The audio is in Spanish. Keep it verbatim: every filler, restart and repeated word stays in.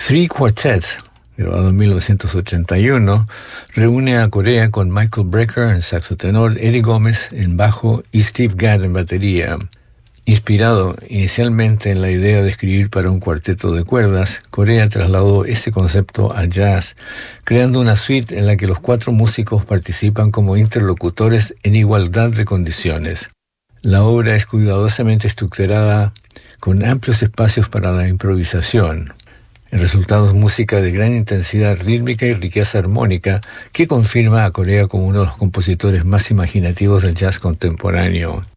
Three Quartets, grabado en mil novecientos ochenta y uno, reúne a Corea con Michael Brecker en saxo tenor, Eddie Gómez en bajo y Steve Gadd en batería. Inspirado inicialmente en la idea de escribir para un cuarteto de cuerdas, Corea trasladó ese concepto al jazz, creando una suite en la que los cuatro músicos participan como interlocutores en igualdad de condiciones. La obra es cuidadosamente estructurada con amplios espacios para la improvisación. El resultado es música de gran intensidad rítmica y riqueza armónica que confirma a Corea como uno de los compositores más imaginativos del jazz contemporáneo.